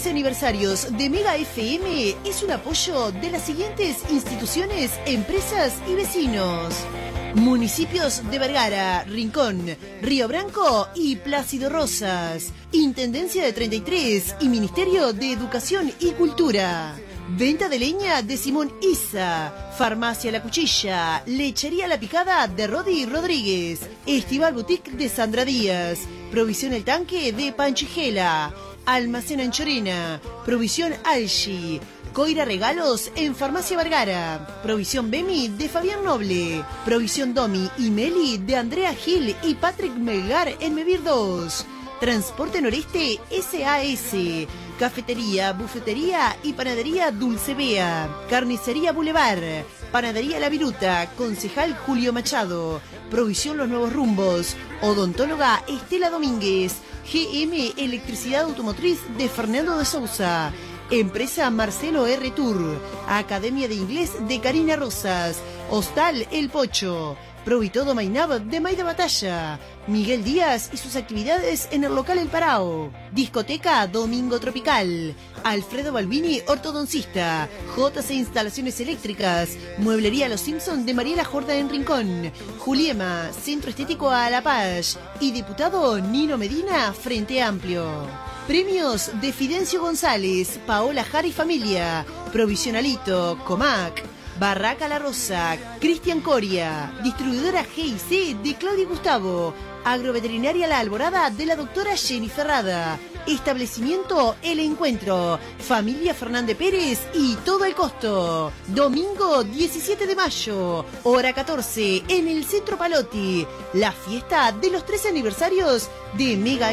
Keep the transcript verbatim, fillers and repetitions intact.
trece aniversarios de Mega F M es un apoyo de las siguientes instituciones, empresas y vecinos. Municipios de Vergara, Rincón, Río Branco y Plácido Rosas. Intendencia de treinta y tres y Ministerio de Educación y Cultura. Venta de leña de Simón Isa. Farmacia La Cuchilla. Lechería La Picada de Rodi Rodríguez. Estival Boutique de Sandra Díaz. Provisión El Tanque de Panchigela. Almacén Anchorena. Provisión Algi. Coira Regalos en Farmacia Vergara. Provisión Bemi de Fabián Noble. Provisión Domi y Meli de Andrea Gil y Patrick Melgar en Mevir dos. Transporte Noreste S A S. Cafetería, bufetería y panadería Dulce Bea. Carnicería Boulevard. Panadería La Viruta. Concejal Julio Machado. Provisión Los Nuevos Rumbos. Odontóloga Estela Domínguez. G M Electricidad Automotriz de Fernando de Sousa. Empresa Marcelo R. Tour. Academia de Inglés de Karina Rosas. Hostal El Pocho. Provitodo Mainab de Maida Batalla. Miguel Díaz y sus actividades en el local El Parao. Discoteca Domingo Tropical. Alfredo Balbini, ortodoncista. J C Instalaciones Eléctricas. Mueblería Los Simpson de Mariela Jorda en Rincón. Juliema, Centro Estético a La Paz. Y diputado Nino Medina, Frente Amplio. Premios de Fidencio González, Paola Jara y Familia. Provisionalito, Comac. Barraca La Rosa, Cristian Coria. Distribuidora G y C de Claudia Gustavo. Agroveterinaria La Alborada de la doctora Jenny Ferrada. Establecimiento El Encuentro. Familia Fernández Pérez y Todo el Costo. Domingo diecisiete de mayo, hora catorce, en el Centro Palotti. La fiesta de los trece aniversarios de Mega